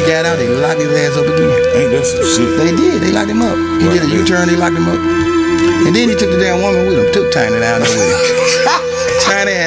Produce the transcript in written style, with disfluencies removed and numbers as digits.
got out, they locked his ass up again. Ain't that some shit? They did. They locked him up. He did a U-turn. They locked him up. And then he took the damn woman with him. Took Tiny down there with him.